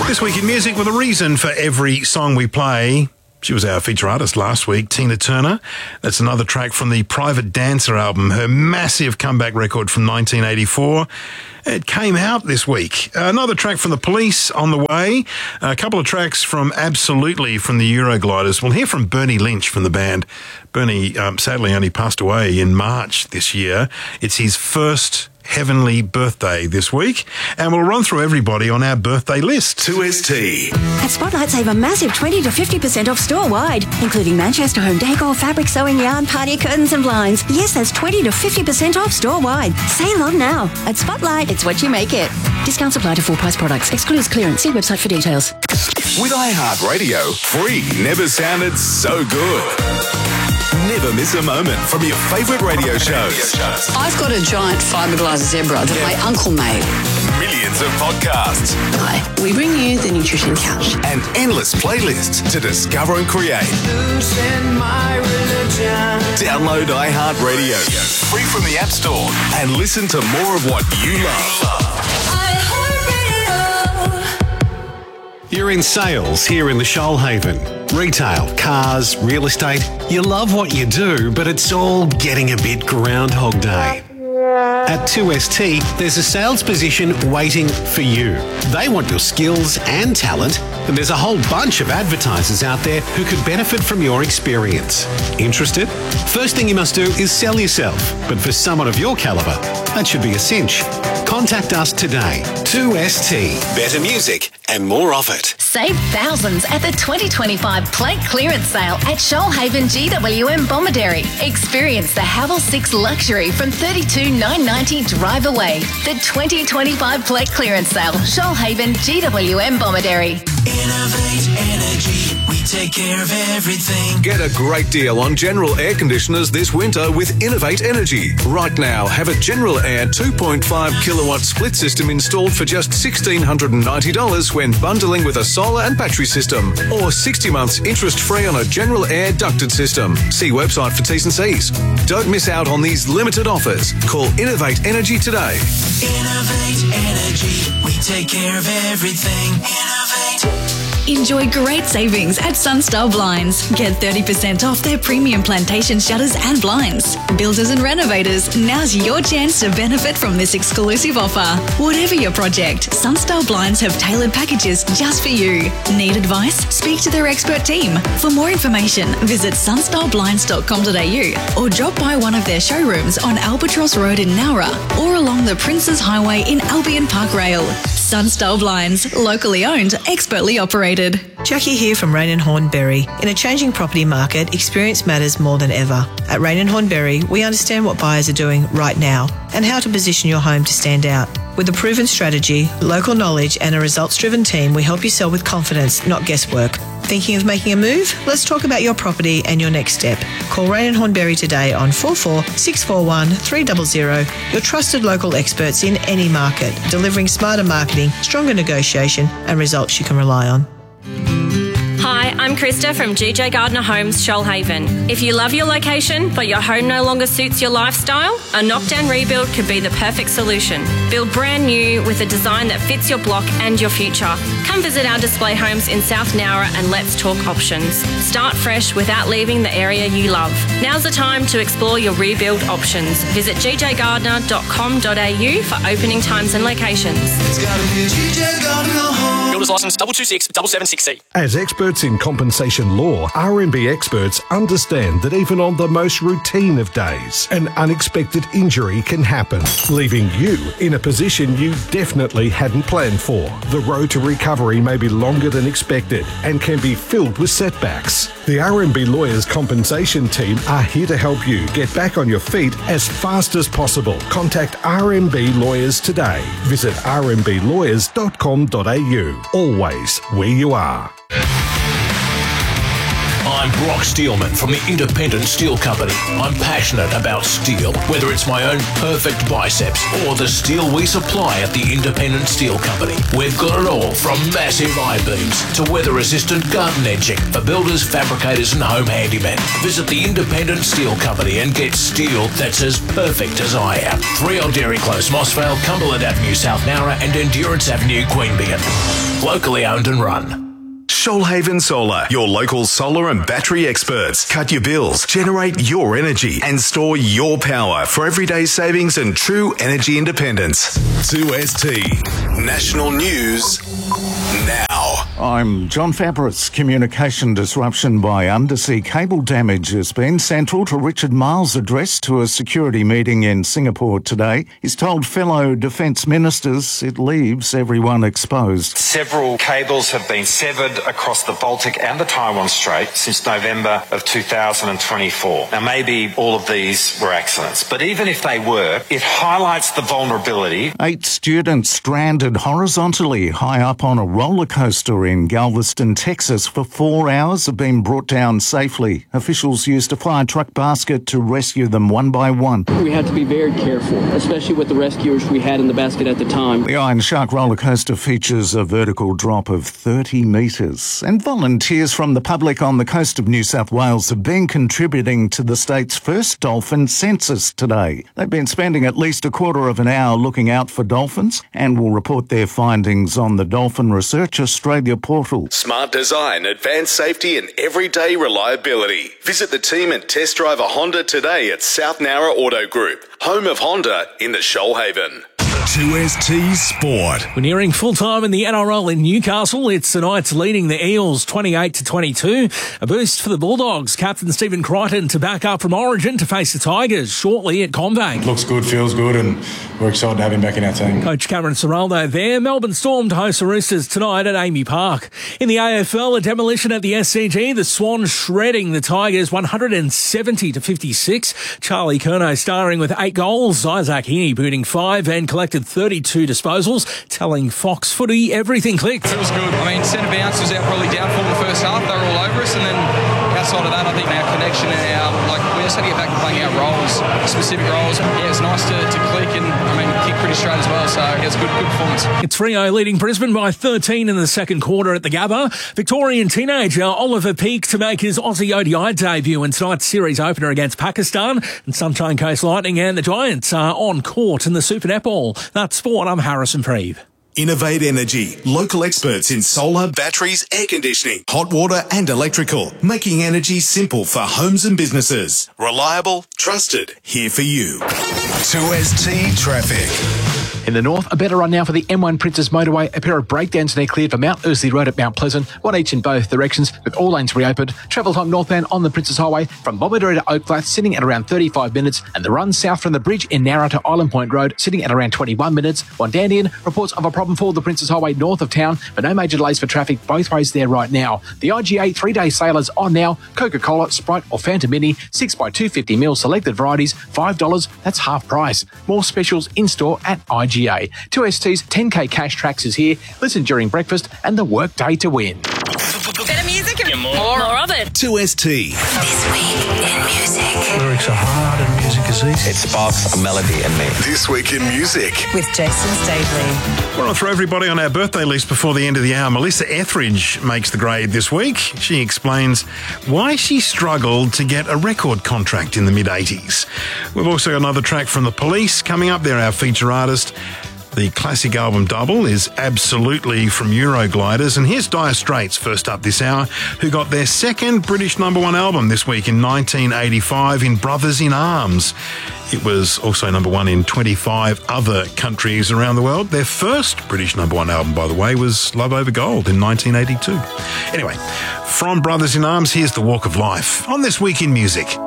This week in music, with a reason for every song we play. She was our feature artist last week, Tina Turner. That's another track from the Private Dancer album, her massive comeback record from 1984. It came out this week. Another track from The Police on the way. A couple of tracks from Absolutely from the Eurogliders. We'll hear from Bernie Lynch from the band. Bernie sadly only passed away in March this year. It's his first heavenly birthday this week, and we'll run through everybody on our birthday list. 2ST. At Spotlight, save a massive 20 to 50% off store-wide, including Manchester home decor, fabric, sewing, yarn, party curtains and blinds. Yes, that's 20 to 50% off store-wide. Sale on now. At Spotlight, it's what you make it. Discounts apply to full-price products. Excludes clearance. See website for details. With iHeartRadio, free never sounded so good. Never miss a moment from your favourite radio shows. I've got a giant fiberglass zebra that my uncle made. Millions of podcasts. Hi, we bring you the Nutrition Couch. And endless playlists to discover and create. Download iHeartRadio, free from the App Store, and listen to more of what you love. You're in sales here in the Shoalhaven. Retail, cars, real estate. You love what you do, but it's all getting a bit Groundhog Day. At 2ST, there's a sales position waiting for you. They want your skills and talent, and there's a whole bunch of advertisers out there who could benefit from your experience. Interested? First thing you must do is sell yourself, but for someone of your calibre, that should be a cinch. Contact us today. 2ST. Better music and more of it. Save thousands at the 2025 plate clearance sale at Shoalhaven GWM Bomaderry. Experience the Havel 6 luxury from $32,990 drive away. The 2025 plate clearance sale, Shoalhaven GWM Bomaderry. Innovate Energy. We take care of everything. Get a great deal on General Air Conditioners this winter with Innovate Energy. Right now, have a General Air 2.5 kilowatt split system installed for just $1,690 when bundling with a solar and battery system, or 60 months interest-free on a General Air ducted system. See website for T's and C's. Don't miss out on these limited offers. Call Innovate Energy today. Innovate Energy. We take care of everything. Innovate. Enjoy great savings at Sunstar Blinds. Get 30% off their premium plantation shutters and blinds. Builders and renovators, now's your chance to benefit from this exclusive offer. Whatever your project, Sunstar Blinds have tailored packages just for you. Need advice? Speak to their expert team. For more information, visit sunstarBlinds.com.au or drop by one of their showrooms on Albatross Road in Nowra or along the Princes Highway in Albion Park Rail. Sunstar Blinds, locally owned, expertly operated. Jackie here from Rain & Hornberry. In a changing property market, experience matters more than ever. At Rain & Hornberry, we understand what buyers are doing right now and how to position your home to stand out. With a proven strategy, local knowledge and a results-driven team, we help you sell with confidence, not guesswork. Thinking of making a move? Let's talk about your property and your next step. Call Rain & Hornberry today on 44 641 300. Your trusted local experts in any market, delivering smarter marketing, stronger negotiation and results you can rely on. Hi, I'm Krista from GJ Gardner Homes, Shoalhaven. If you love your location, but your home no longer suits your lifestyle, a knockdown rebuild could be the perfect solution. Build brand new with a design that fits your block and your future. Come visit our display homes in South Nowra and let's talk options. Start fresh without leaving the area you love. Now's the time to explore your rebuild options. Visit gjgardner.com.au for opening times and locations. It's gotta be GJ Gardner Home. Builder's license 226-776C. As experts in compensation law, RMB experts understand that even on the most routine of days, an unexpected injury can happen, leaving you in a position you definitely hadn't planned for. The road to recovery may be longer than expected and can be filled with setbacks. The RMB Lawyers Compensation Team are here to help you get back on your feet as fast as possible. Contact RMB Lawyers today. Visit rmblawyers.com.au. Always where you are. I'm Brock Steelman from the Independent Steel Company. I'm passionate about steel, whether it's my own perfect biceps or the steel we supply at the Independent Steel Company. We've got it all from massive I-beams to weather-resistant garden edging for builders, fabricators and home handymen. Visit the Independent Steel Company and get steel that's as perfect as I am. 3 Old Dairy Close, Mossvale, Cumberland Avenue, South Nowra and Endurance Avenue, Queanbeyan. Locally owned and run. Shoalhaven Solar, your local solar and battery experts. Cut your bills, generate your energy and store your power for everyday savings and true energy independence. 2ST National News now. I'm John Fabris. Communication disruption by undersea cable damage has been central to Richard Marles' address to a security meeting in Singapore today. He's told fellow defence ministers it leaves everyone exposed. Several cables have been severed across the Baltic and the Taiwan Strait since November of 2024. Now, maybe all of these were accidents, but even if they were, it highlights the vulnerability. 8 students stranded horizontally high up on a roller coaster in Galveston, Texas for 4 hours have been brought down safely. Officials used a fire truck basket to rescue them one by one. We had to be very careful, especially with the rescuers we had in the basket at the time. The Iron Shark roller coaster features a vertical drop of 30 metres. And volunteers from the public on the coast of New South Wales have been contributing to the state's first dolphin census today. They've been spending at least a quarter of an hour looking out for dolphins and will report their findings on the Dolphin Research Australia portal. Smart design, advanced safety and everyday reliability. Visit the team and test drive a Honda today at South Nowra Auto Group, home of Honda in the Shoalhaven. 2ST Sport. We're nearing full time in the NRL in Newcastle. It's the Knights leading the Eels 28-22. A boost for the Bulldogs. Captain Stephen Crichton to back up from Origin to face the Tigers shortly at CommBank. Looks good, feels good, and we're excited to have him back in our team. Coach Cameron Ciraldo there. Melbourne Storm to host the Roosters tonight at Amy Park. In the AFL, a demolition at the SCG. The Swans shredding the Tigers 170-56. Charlie Curnow starring with 8 goals. Isaac Heaney booting 5 and collected 32 disposals, telling Fox Footy everything clicked. It was good. I mean, centre bounce was our probably downfall in the first half. They were all over us, and then outside of that, I think our connection and we just had to get back to playing our roles, specific roles. Yeah, it's nice to click and, kick pretty straight as well, so it was a good performance. It's Freo leading Brisbane by 13 in the second quarter at the Gabba. Victorian teenager Oliver Peake to make his Aussie ODI debut in tonight's series opener against Pakistan. And Sunshine Coast Lightning and the Giants are on court in the Super Netball. That's sport. I'm Harrison Preeve. Innovate Energy, local experts in solar, batteries, air conditioning, hot water and electrical, making energy simple for homes and businesses. Reliable, trusted, here for you. 2ST Traffic. In the north, a better run now for the M1 Princess Motorway. A pair of breakdowns now cleared for Mount Ursley Road at Mount Pleasant, one each in both directions, with all lanes reopened. Travel time northbound on the Princess Highway from Bomaderry to Oak Flat, sitting at around 35 minutes, and the run south from the bridge in Narra to Island Point Road, sitting at around 21 minutes. Wandanian reports of a problem for the Princess Highway north of town, but no major delays for traffic both ways there right now. The IGA 3-day sale is on now. Coca-Cola, Sprite or Fanta Mini, 6x250ml selected varieties, $5. That's half price. More specials in store at IGA. 2ST's 10K Cash Tracks is here. Listen during breakfast and the work day to win. Better music and more of it. 2ST. This week in music. Lyrics are hard and music is easy. It sparks a melody in me. This week in music. With Jason Stavely. We want to throw everybody on our birthday list before the end of the hour. Melissa Etheridge makes the grade this week. She explains why she struggled to get a record contract in the mid-80s. We've also got another track from The Police coming up. They're our feature artist. The classic album Double is absolutely from Eurogliders. And here's Dire Straits first up this hour, who got their second British #1 album this week in 1985 in Brothers in Arms. It was also #1 in 25 other countries around the world. Their first British #1 album, by the way, was Love Over Gold in 1982. Anyway, from Brothers in Arms, here's The Walk of Life on This Week in Music.